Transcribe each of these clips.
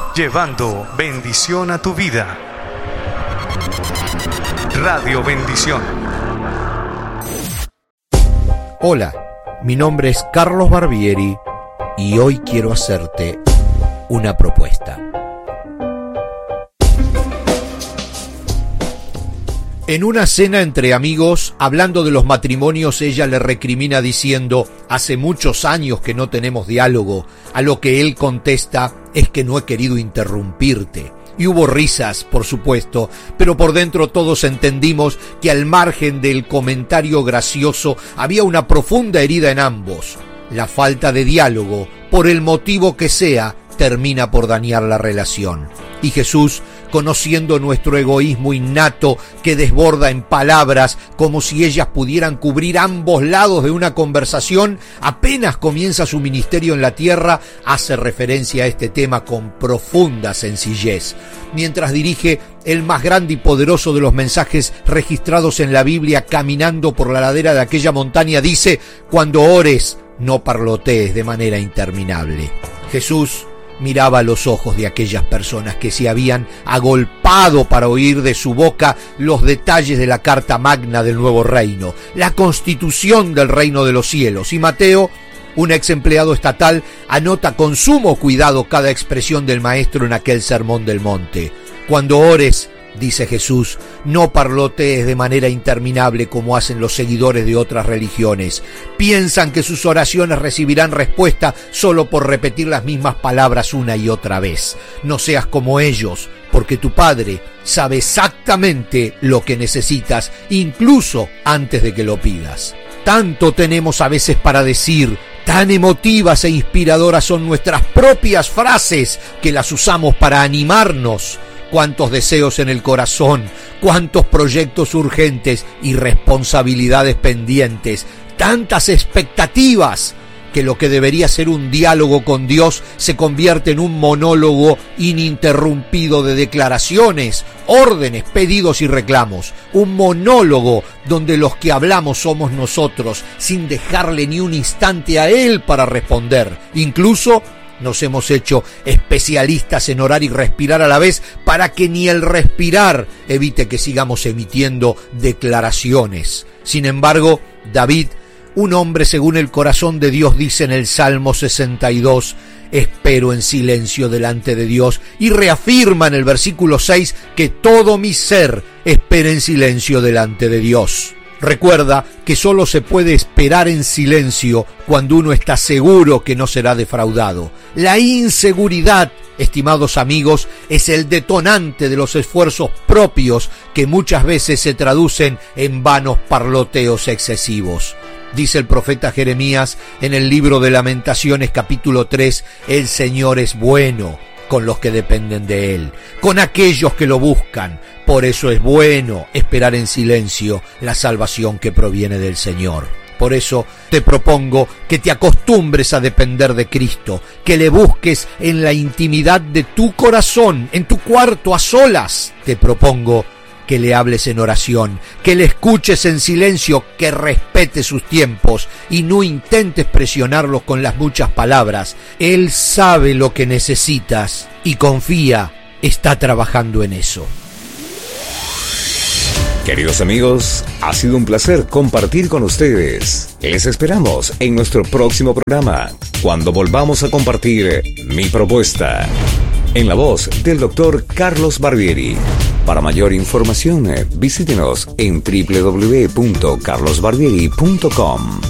llevando bendición a tu vida. Radio Bendición. Hola, mi nombre es Carlos Barbieri y hoy quiero hacerte una propuesta. En una cena entre amigos, hablando de los matrimonios, ella le recrimina diciendo: hace muchos años que no tenemos diálogo, a lo que él contesta: es que no he querido interrumpirte. Y hubo risas, por supuesto, pero por dentro todos entendimos que al margen del comentario gracioso había una profunda herida en ambos. La falta de diálogo, por el motivo que sea, termina por dañar la relación. Y Jesús, conociendo nuestro egoísmo innato que desborda en palabras como si ellas pudieran cubrir ambos lados de una conversación, apenas comienza su ministerio en la tierra, hace referencia a este tema con profunda sencillez. Mientras dirige el más grande y poderoso de los mensajes registrados en la Biblia, caminando por la ladera de aquella montaña, dice: cuando ores, no parlotees de manera interminable. Jesús miraba a los ojos de aquellas personas que se habían agolpado para oír de su boca los detalles de la Carta Magna del Nuevo Reino, la constitución del reino de los cielos. Y Mateo, un ex empleado estatal, anota con sumo cuidado cada expresión del maestro en aquel sermón del monte. Cuando ores, dice Jesús, no parlotees de manera interminable como hacen los seguidores de otras religiones. Piensan que sus oraciones recibirán respuesta solo por repetir las mismas palabras una y otra vez. No seas como ellos, porque tu Padre sabe exactamente lo que necesitas, incluso antes de que lo pidas. Tanto tenemos a veces para decir, tan emotivas e inspiradoras son nuestras propias frases que las usamos para animarnos. Cuántos deseos en el corazón, cuántos proyectos urgentes y responsabilidades pendientes, tantas expectativas, que lo que debería ser un diálogo con Dios se convierte en un monólogo ininterrumpido de declaraciones, órdenes, pedidos y reclamos. Un monólogo donde los que hablamos somos nosotros, sin dejarle ni un instante a Él para responder. Incluso nos hemos hecho especialistas en orar y respirar a la vez para que ni el respirar evite que sigamos emitiendo declaraciones. Sin embargo, David, un hombre según el corazón de Dios, dice en el Salmo 62, espero en silencio delante de Dios, y reafirma en el versículo 6 que todo mi ser espera en silencio delante de Dios. Recuerda que solo se puede esperar en silencio cuando uno está seguro que no será defraudado. La inseguridad, estimados amigos, es el detonante de los esfuerzos propios que muchas veces se traducen en vanos parloteos excesivos. Dice el profeta Jeremías en el libro de Lamentaciones capítulo 3, el Señor es bueno con los que dependen de Él, con aquellos que lo buscan. Por eso es bueno esperar en silencio la salvación que proviene del Señor. Por eso te propongo que te acostumbres a depender de Cristo, que le busques en la intimidad de tu corazón, en tu cuarto, a solas. Te propongo que le hables en oración, que le escuches en silencio, que respetes sus tiempos y no intentes presionarlos con las muchas palabras. Él sabe lo que necesitas y confía, está trabajando en eso. Queridos amigos, ha sido un placer compartir con ustedes. Les esperamos en nuestro próximo programa, cuando volvamos a compartir Mi Propuesta, en la voz del Dr. Carlos Barbieri. Para mayor información, visítenos en www.carlosbarbieri.com.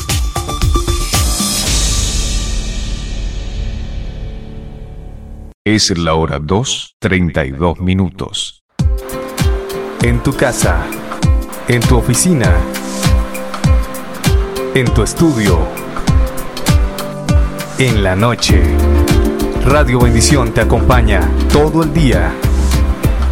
Es la hora 2:32. En tu casa, en tu oficina, en tu estudio, en la noche. Radio Bendición te acompaña todo el día